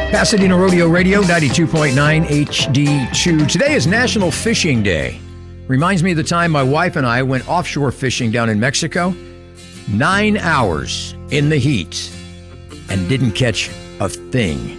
Pasadena Rodeo Radio, 92.9 HD2. Today is National Fishing Day. Reminds me of the time my wife and I went offshore fishing down in Mexico. 9 hours in the heat and didn't catch a thing.